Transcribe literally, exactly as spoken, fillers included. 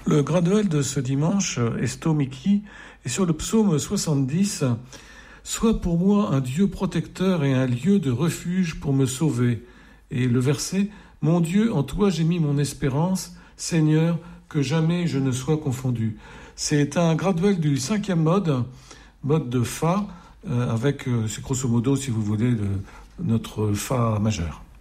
Le graduel de ce dimanche, Esto Miki, est sur le psaume soixante-dix. Sois pour moi un Dieu protecteur et un lieu de refuge pour me sauver. Et le verset, mon Dieu, en toi j'ai mis mon espérance, Seigneur, que jamais je ne sois confondu. C'est un graduel du cinquième mode, mode de Fa, euh, avec, euh, c'est grosso modo, si vous voulez, de notre Fa majeur.